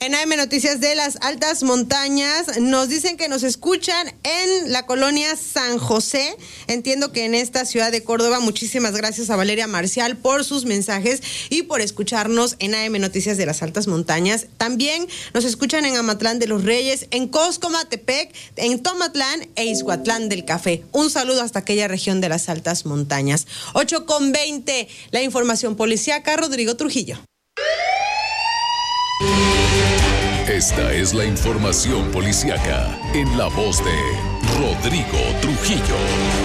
En AM Noticias de las Altas Montañas nos dicen que nos escuchan en la colonia San José. Entiendo que en esta ciudad de Córdoba. Muchísimas gracias a Valeria Marcial por sus mensajes y por escucharnos en AM Noticias de las Altas Montañas. También nos escuchan en Amatlán de los Reyes, en Coscomatepec, en Tomatlán e Izhuatlán del Café. Un saludo hasta aquella región de las Altas Montañas. 8:20, la información policíaca, Rodrigo Trujillo. Esta es la información policíaca en la voz de Rodrigo Trujillo.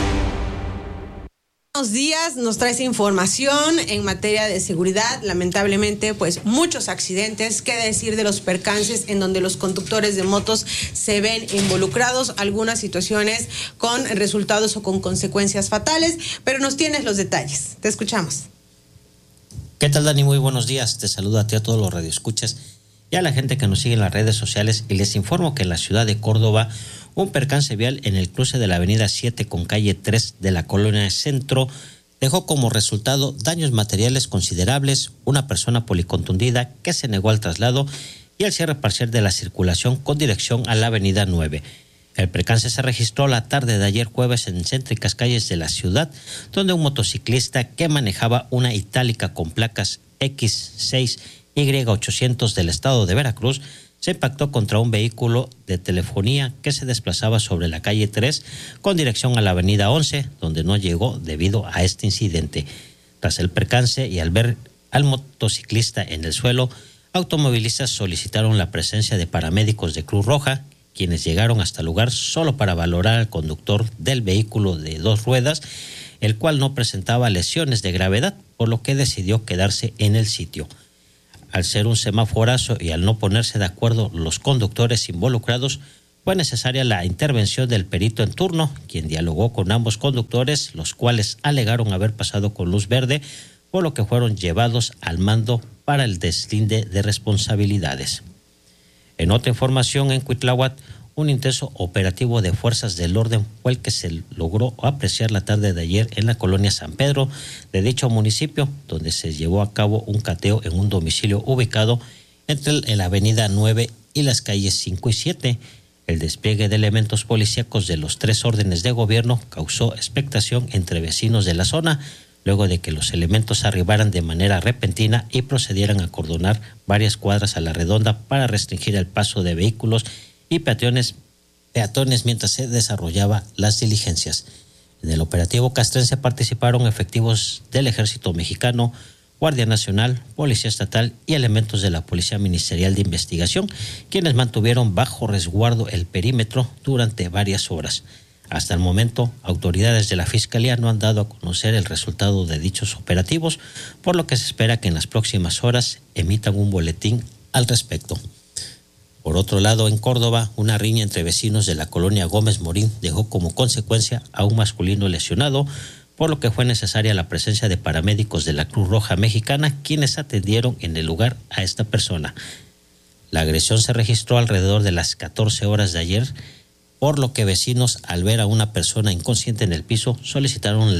Buenos días, nos traes información en materia de seguridad. Lamentablemente, pues muchos accidentes, qué decir de los percances en donde los conductores de motos se ven involucrados, algunas situaciones con resultados o con consecuencias fatales, pero nos tienes los detalles. Te escuchamos. ¿Qué tal, Dani? Muy buenos días. Te saludo a ti, a todos los radioescuchas y a la gente que nos sigue en las redes sociales, y les informo que en la ciudad de Córdoba un percance vial en el cruce de la avenida 7 con calle 3 de la colonia Centro dejó como resultado daños materiales considerables, una persona policontundida que se negó al traslado y el cierre parcial de la circulación con dirección a la avenida 9. El percance se registró la tarde de ayer jueves en céntricas calles de la ciudad, donde un motociclista que manejaba una itálica con placas X6Y800 del estado de Veracruz se impactó contra un vehículo de telefonía que se desplazaba sobre la calle 3 con dirección a la avenida 11, donde no llegó debido a este incidente. Tras el percance y al ver al motociclista en el suelo, automovilistas solicitaron la presencia de paramédicos de Cruz Roja, quienes llegaron hasta el lugar solo para valorar al conductor del vehículo de 2 ruedas, el cual no presentaba lesiones de gravedad, por lo que decidió quedarse en el sitio. Al ser un semaforazo y al no ponerse de acuerdo los conductores involucrados, fue necesaria la intervención del perito en turno, quien dialogó con ambos conductores, los cuales alegaron haber pasado con luz verde, por lo que fueron llevados al mando para el deslinde de responsabilidades. En otra información, en Cuitláhuac, un intenso operativo de fuerzas del orden fue el que se logró apreciar la tarde de ayer en la colonia San Pedro de dicho municipio, donde se llevó a cabo un cateo en un domicilio ubicado entre la avenida 9 y las calles 5 y 7. El despliegue de elementos policíacos de los 3 órdenes de gobierno causó expectación entre vecinos de la zona, luego de que los elementos arribaran de manera repentina y procedieran a acordonar varias cuadras a la redonda para restringir el paso de vehículos y peatones mientras se desarrollaba las diligencias. En el operativo castrense participaron efectivos del Ejército Mexicano, Guardia Nacional, Policía Estatal y elementos de la Policía Ministerial de Investigación, quienes mantuvieron bajo resguardo el perímetro durante varias horas. Hasta el momento, autoridades de la Fiscalía no han dado a conocer el resultado de dichos operativos, por lo que se espera que en las próximas horas emitan un boletín al respecto. Por otro lado, en Córdoba, una riña entre vecinos de la colonia Gómez Morín dejó como consecuencia a un masculino lesionado, por lo que fue necesaria la presencia de paramédicos de la Cruz Roja Mexicana, quienes atendieron en el lugar a esta persona. La agresión se registró alrededor de las 14 horas de ayer, por lo que vecinos, al ver a una persona inconsciente en el piso, solicitaron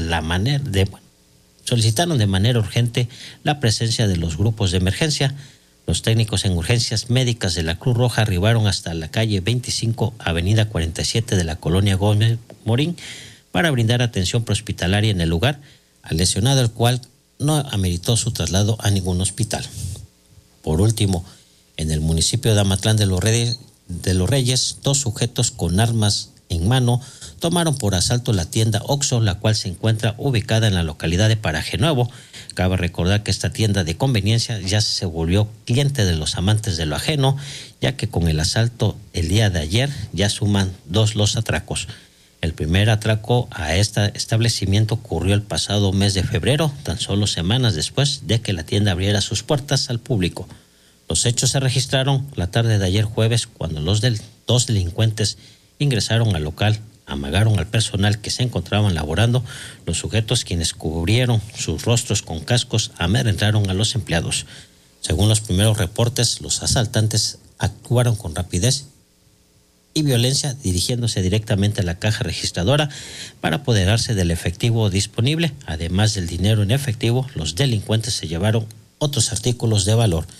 de manera urgente la presencia de los grupos de emergencia. Los técnicos en urgencias médicas de la Cruz Roja arribaron hasta la calle 25, avenida 47 de la colonia Gómez Morín para brindar atención prehospitalaria en el lugar, al lesionado el cual no ameritó su traslado a ningún hospital. Por último, en el municipio de Amatlán de los Reyes, 2 sujetos con armas en mano tomaron por asalto la tienda Oxxo, la cual se encuentra ubicada en la localidad de Paraje Nuevo. Cabe recordar que esta tienda de conveniencia ya se volvió cliente de los amantes de lo ajeno, ya que con el asalto el día de ayer ya suman 2 los atracos. El primer atraco a este establecimiento ocurrió el pasado mes de febrero, tan solo semanas después de que la tienda abriera sus puertas al público. Los hechos se registraron la tarde de ayer jueves, cuando los 2 delincuentes ingresaron al local, amagaron al personal que se encontraban laborando. Los sujetos, quienes cubrieron sus rostros con cascos, amedrentaron a los empleados. Según los primeros reportes, los asaltantes actuaron con rapidez y violencia, dirigiéndose directamente a la caja registradora para apoderarse del efectivo disponible. Además del dinero en efectivo, los delincuentes se llevaron otros artículos de valor.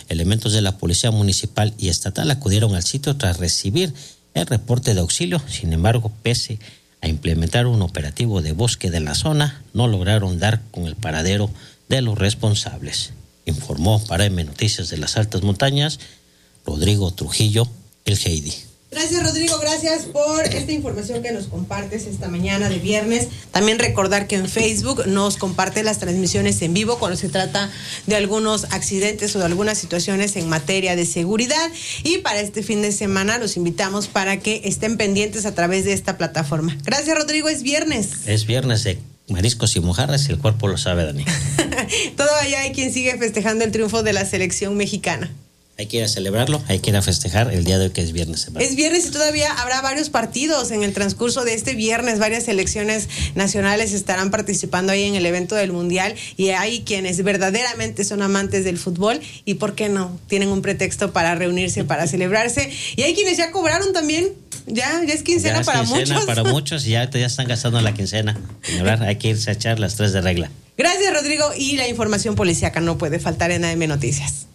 Elementos de la Policía Municipal y Estatal acudieron al sitio tras recibir el reporte de auxilio. Sin embargo, pese a implementar un operativo de búsqueda en la zona, no lograron dar con el paradero de los responsables. Informó para M Noticias de las Altas Montañas, Rodrigo Trujillo, el Heidi. Gracias, Rodrigo, gracias por esta información que nos compartes esta mañana de viernes. También recordar que en Facebook nos comparte las transmisiones en vivo cuando se trata de algunos accidentes o de algunas situaciones en materia de seguridad. Y para este fin de semana los invitamos para que estén pendientes a través de esta plataforma. Gracias, Rodrigo, es viernes. Es viernes de mariscos y mojarras y el cuerpo lo sabe, Dani. Todavía hay quien sigue festejando el triunfo de la selección mexicana. Hay que ir a celebrarlo, hay que ir a festejar el día de hoy, que es viernes. Es viernes y todavía habrá varios partidos en el transcurso de este viernes. Varias selecciones nacionales estarán participando ahí en el evento del Mundial y hay quienes verdaderamente son amantes del fútbol y, ¿por qué no? Tienen un pretexto para reunirse, para celebrarse. Y hay quienes ya cobraron también. Ya es quincena para muchos. Ya para muchos y ya están gastando la quincena. Señora, hay que irse a echar las 3 de regla. Gracias, Rodrigo. Y la información policíaca no puede faltar en AM Noticias.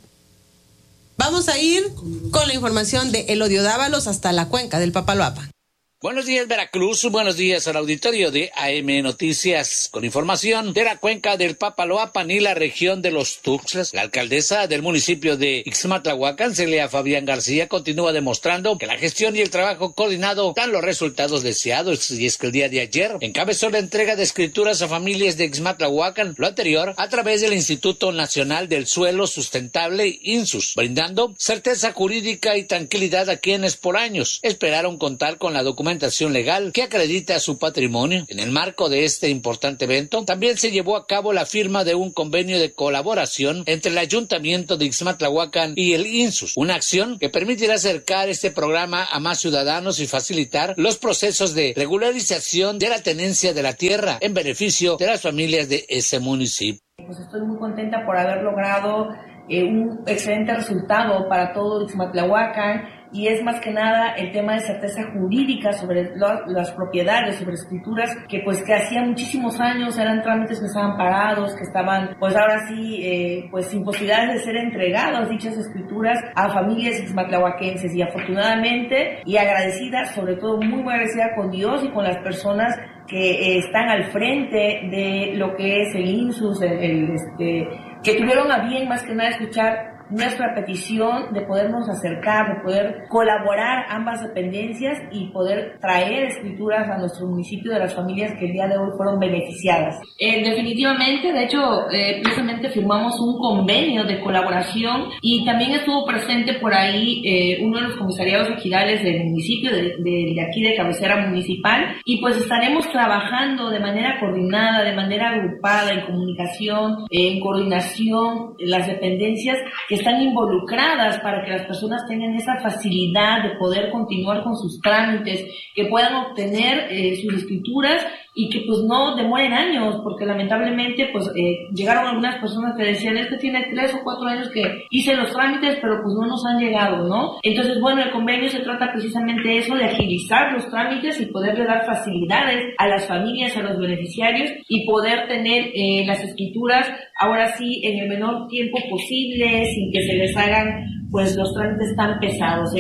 Vamos a ir con la información de Elodio Dávalos hasta la cuenca del Papaloapan. Buenos días, Veracruz. Buenos días al auditorio de AM Noticias. Con información de la cuenca del Papaloapan y la región de los Tuxtlas, la alcaldesa del municipio de Ixmatlahuacán, Celia Fabián García, continúa demostrando que la gestión y el trabajo coordinado dan los resultados deseados. Y es que el día de ayer encabezó la entrega de escrituras a familias de Ixmatlahuacán, lo anterior a través del Instituto Nacional del Suelo Sustentable, INSUS, brindando certeza jurídica y tranquilidad a quienes por años esperaron contar con la documentación legal que acredita su patrimonio. En el marco de este importante evento, también se llevó a cabo la firma de un convenio de colaboración entre el Ayuntamiento de Ixmatlahuacán y el INSUS, una acción que permitirá acercar este programa a más ciudadanos y facilitar los procesos de regularización de la tenencia de la tierra en beneficio de las familias de ese municipio. Pues estoy muy contenta por haber logrado un excelente resultado para todo Ixmatlahuacán. Y es más que nada el tema de certeza jurídica sobre las propiedades, sobre escrituras que hacía muchísimos años eran trámites que estaban parados, que estaban pues ahora sí sin posibilidades de ser entregadas dichas escrituras a familias ixmatlahuaquenses. Y afortunadamente y agradecida, sobre todo muy agradecida con Dios y con las personas que están al frente de lo que es el INSUS, que tuvieron a bien más que nada escuchar nuestra petición de podernos acercar, de poder colaborar ambas dependencias y poder traer escrituras a nuestro municipio de las familias que el día de hoy fueron beneficiadas. Definitivamente, de hecho, precisamente firmamos un convenio de colaboración y también estuvo presente por ahí uno de los comisariados ejidales del municipio, de aquí de cabecera municipal, y pues estaremos trabajando de manera coordinada, de manera agrupada, en comunicación, en coordinación, las dependencias que están involucradas para que las personas tengan esa facilidad de poder continuar con sus trámites, que puedan obtener sus escrituras y que pues no demoren años, porque lamentablemente llegaron algunas personas que decían, es que tiene 3 o 4 años que hice los trámites, pero pues no nos han llegado, ¿no? Entonces, bueno, el convenio se trata precisamente de eso, de agilizar los trámites y poderle dar facilidades a las familias, a los beneficiarios y poder tener las escrituras ahora sí en el menor tiempo posible, sin que se les hagan pues los trámites tan pesados.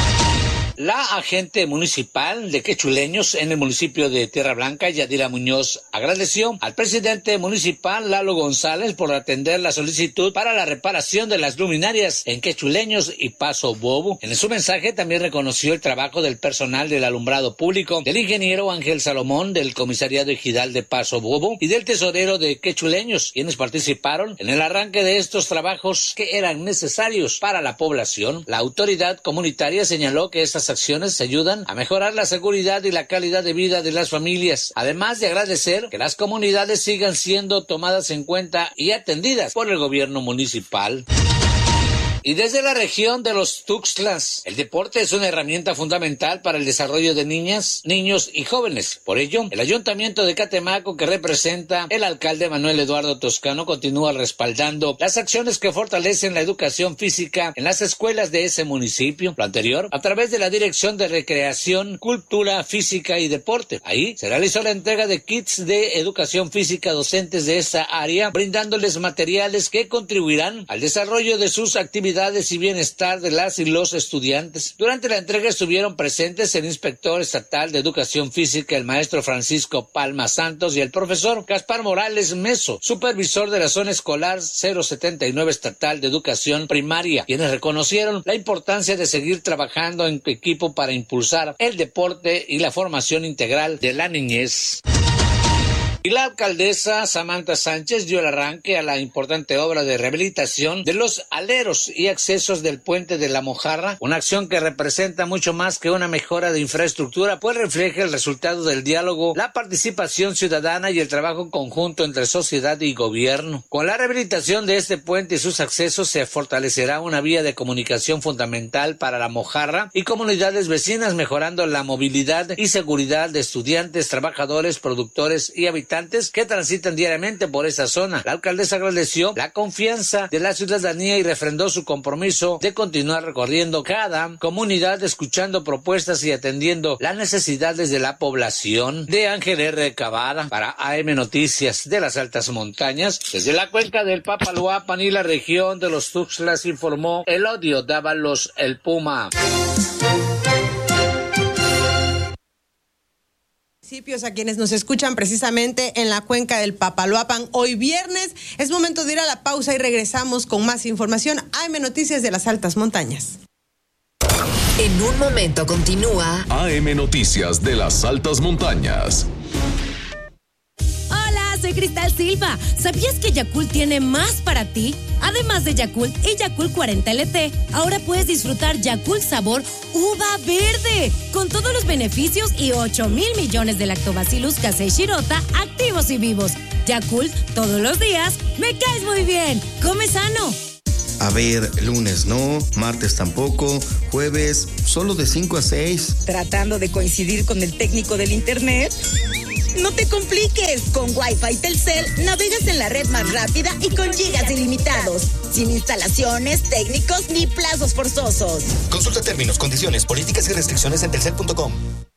La agente municipal de Quechuleños en el municipio de Tierra Blanca, Yadira Muñoz, agradeció al presidente municipal, Lalo González, por atender la solicitud para la reparación de las luminarias en Quechuleños y Paso Bobo. En su mensaje también reconoció el trabajo del personal del alumbrado público, del ingeniero Ángel Salomón, del comisariado ejidal de Paso Bobo y del tesorero de Quechuleños, quienes participaron en el arranque de estos trabajos que eran necesarios para la población. La autoridad comunitaria señaló que estas acciones ayudan a mejorar la seguridad y la calidad de vida de las familias, además de agradecer que las comunidades sigan siendo tomadas en cuenta y atendidas por el gobierno municipal. Y desde la región de los Tuxtlas, el deporte es una herramienta fundamental para el desarrollo de niñas, niños y jóvenes. Por ello, el Ayuntamiento de Catemaco, que representa el alcalde Manuel Eduardo Toscano, continúa respaldando las acciones que fortalecen la educación física en las escuelas de ese municipio. Lo anterior, a través de la Dirección de Recreación, Cultura Física y Deporte. Ahí se realizó la entrega de kits de educación física a docentes de esa área, brindándoles materiales que contribuirán al desarrollo de sus actividades propiedades y bienestar de las y los estudiantes. Durante la entrega estuvieron presentes el inspector estatal de Educación Física, el maestro Francisco Palma Santos, y el profesor Gaspar Morales Meso, supervisor de la zona escolar 079 estatal de Educación Primaria, quienes reconocieron la importancia de seguir trabajando en equipo para impulsar el deporte y la formación integral de la niñez. Y la alcaldesa Samantha Sánchez dio el arranque a la importante obra de rehabilitación de los aleros y accesos del puente de la Mojarra, una acción que representa mucho más que una mejora de infraestructura, pues refleja el resultado del diálogo, la participación ciudadana y el trabajo conjunto entre sociedad y gobierno. Con la rehabilitación de este puente y sus accesos se fortalecerá una vía de comunicación fundamental para la Mojarra y comunidades vecinas, mejorando la movilidad y seguridad de estudiantes, trabajadores, productores y habitantes que transitan diariamente por esa zona. La alcaldesa agradeció la confianza de la ciudadanía y refrendó su compromiso de continuar recorriendo cada comunidad, escuchando propuestas y atendiendo las necesidades de la población. De Ángel R. Cavada para AM Noticias de las Altas Montañas, desde la cuenca del Papaloapan y la región de los Tuxtlas, informó Elodio Dávalos, el Puma. A quienes nos escuchan precisamente en la cuenca del Papaloapan, hoy viernes es momento de ir a la pausa y regresamos con más información. AM Noticias de las Altas Montañas. En un momento continúa AM Noticias de las Altas Montañas. Soy Cristal Silva. ¿Sabías que Yakult tiene más para ti? Además de Yakult y Yakult 40 LT, ahora puedes disfrutar Yakult sabor uva verde, con todos los beneficios y 8,000 millones de Lactobacillus casei shirota activos y vivos. Yakult, todos los días, me caes muy bien. Come sano. A ver, lunes no, martes tampoco, jueves solo de 5 a 6. ¿Tratando de coincidir con el técnico del internet? No te compliques, con Wi-Fi Telcel navegas en la red más rápida y con gigas ilimitados, sin instalaciones, técnicos ni plazos forzosos. Consulta términos, condiciones, políticas y restricciones en telcel.com.